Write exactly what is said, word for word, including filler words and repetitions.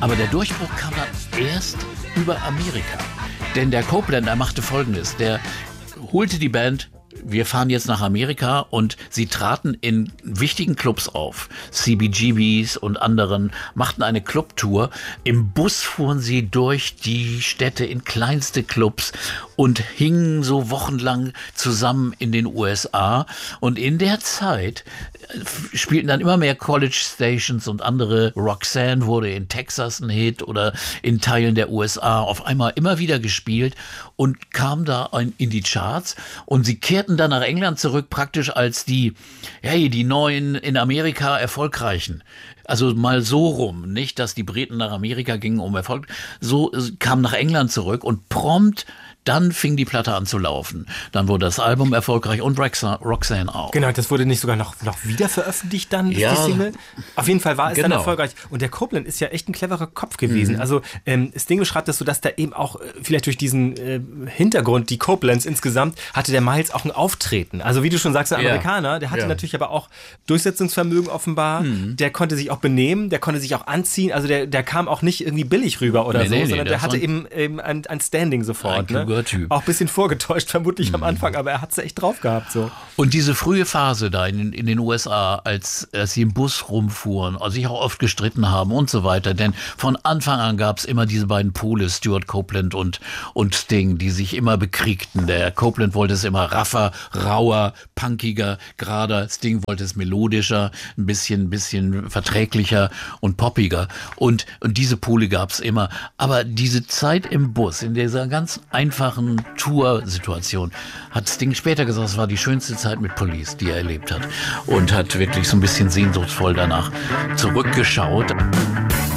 Aber der Durchbruch kam dann erst über Amerika. Denn der Copeland, er machte Folgendes. Der holte die Band, wir fahren jetzt nach Amerika, und sie traten in wichtigen Clubs auf. C B G Bs und anderen machten eine Clubtour. Im Bus fuhren sie durch die Städte in kleinste Clubs und hingen so wochenlang zusammen in den U S A. Und in der Zeit spielten dann immer mehr College Stations und andere. Roxanne wurde in Texas ein Hit oder in Teilen der U S A auf einmal immer wieder gespielt und kam da in die Charts. Und sie kehrten dann nach England zurück, praktisch als die, hey, die neuen in Amerika Erfolgreichen. Also mal so rum, nicht, dass die Briten nach Amerika gingen, um Erfolg. So kam nach England zurück und prompt dann fing die Platte an zu laufen. Dann wurde das Album erfolgreich und Roxanne auch. Genau, das wurde nicht sogar noch, noch wieder veröffentlicht dann, ja, die Single? Auf jeden Fall war es genau. dann erfolgreich. Und der Copeland ist ja echt ein cleverer Kopf gewesen. Mhm. Also ähm, Sting beschreibt das so, dass da eben auch äh, vielleicht durch diesen äh, Hintergrund, die Copelands insgesamt, hatte der Miles auch ein Auftreten. Also wie du schon sagst, ein ja. Amerikaner, der hatte ja. natürlich aber auch Durchsetzungsvermögen offenbar. Mhm. Der konnte sich auch benehmen, der konnte sich auch anziehen. Also der, der kam auch nicht irgendwie billig rüber oder nee, so, nee, sondern nee, der hatte eben, eben ein, ein Standing sofort. Ein kluger ne? Typ. Auch ein bisschen vorgetäuscht vermutlich mhm. am Anfang, aber er hat es echt drauf gehabt. So. Und diese frühe Phase da in, in den U S A, als, als sie im Bus rumfuhren, also sich auch oft gestritten haben und so weiter, denn von Anfang an gab es immer diese beiden Pole, Stuart Copeland und, und Sting, die sich immer bekriegten. Der Copeland wollte es immer raffer, rauer, punkiger, gerader. Sting wollte es melodischer, ein bisschen, bisschen verträglicher und poppiger. Und, und diese Pole gab es immer. Aber diese Zeit im Bus, in dieser ganz einfachen Tour-Situation, hat Sting später gesagt, es war die schönste Zeit mit Police, die er erlebt hat. Und hat wirklich so ein bisschen sehnsuchtsvoll danach zurückgeschaut.